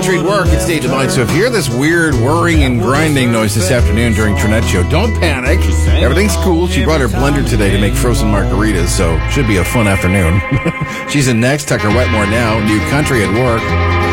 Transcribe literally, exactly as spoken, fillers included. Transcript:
Country at Work. It's Dave Divine. So if you hear this weird whirring and grinding noise this afternoon during Trinette Show, don't panic. Everything's cool. She brought her blender today to make frozen margaritas, so should be a fun afternoon. She's in next. Tucker Wetmore now. New Country at Work.